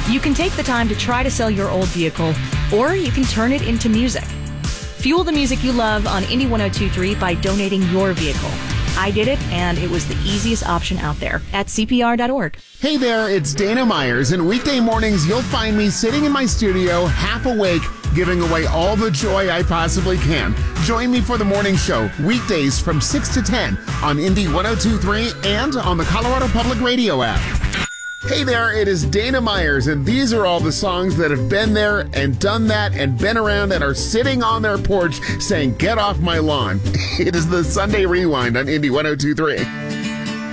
You can take the time to try to sell your old vehicle, or you can turn it into music. Fuel the music you love on Indie 102.3 by donating your vehicle. I did it, and it was the easiest option out there at CPR.org. Hey there, it's Dana Myers, and weekday mornings you'll find me sitting in my studio, half awake, giving away all the joy I possibly can. Join me for the morning show, weekdays from 6 to 10 on Indie 102.3 and on the Colorado Public Radio app. Hey there, it is Dana Myers, and these are all the songs that have been there and done that and been around and are sitting on their porch saying, "Get off my lawn." It is the Sunday Rewind on Indie 102.3.